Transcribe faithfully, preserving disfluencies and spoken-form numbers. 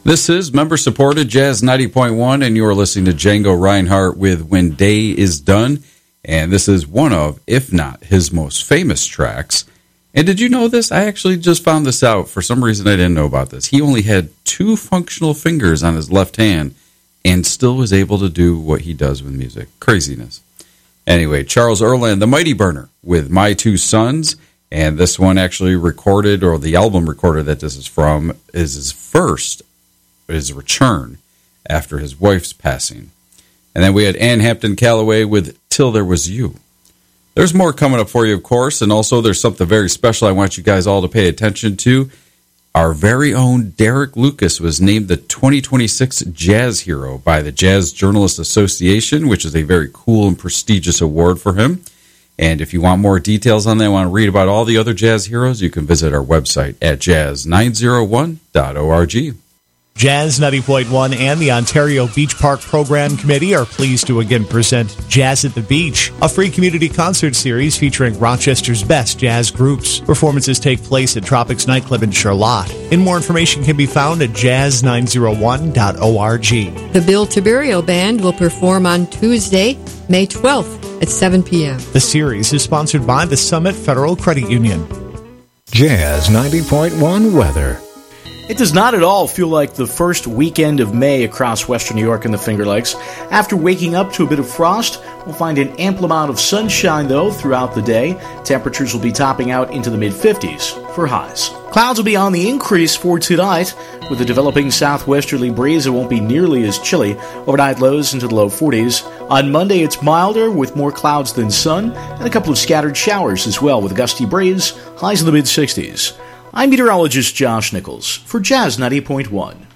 This is member-supported Jazz ninety point one, and you are listening to Django Reinhardt with When Day Is Done. And this is one of, if not his most famous tracks. And did you know this? I actually just found this out. For some reason, I didn't know about this. He only had two functional fingers on his left hand and still was able to do what he does with music. Craziness. Anyway, Charles Earland, the Mighty Burner, with My Two Sons. And this one actually recorded, or the album recorded that this is from, is his first his return after his wife's passing. And then we had Ann Hampton Callaway with Till There Was You. There's more coming up for you, of course, and also there's something very special I want you guys all to pay attention to. Our very own Derek Lucas was named the twenty twenty-six Jazz Hero by the Jazz Journalists Association, which is a very cool and prestigious award for him. And if you want more details on that, want to read about all the other Jazz Heroes, you can visit our website at jazz nine oh one dot org. Jazz ninety point one and the Ontario Beach Park Program Committee are pleased to again present Jazz at the Beach, a free community concert series featuring Rochester's best jazz groups. Performances take place at Tropics Nightclub in Charlotte. And more information can be found at jazz nine oh one dot org. The Bill Tiberio Band will perform on Tuesday, May twelfth at seven p.m. The series is sponsored by the Summit Federal Credit Union. Jazz ninety point one weather. It does not at all feel like the first weekend of May across western New York and the Finger Lakes. After waking up to a bit of frost, we'll find an ample amount of sunshine, though, throughout the day. Temperatures will be topping out into the mid-fifties for highs. Clouds will be on the increase for tonight. With a developing southwesterly breeze, it won't be nearly as chilly. Overnight lows into the low forties. On Monday, it's milder with more clouds than sun, and a couple of scattered showers as well with a gusty breeze, highs in the mid-sixties. I'm meteorologist Josh Nichols for Jazz ninety point one.